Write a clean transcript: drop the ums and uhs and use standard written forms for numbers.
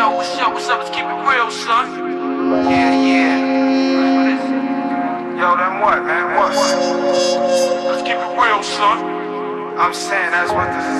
what's up, let's keep it real, son. Yeah. Yo, then what, man, what? Let's keep it real, son. I'm saying that's what this is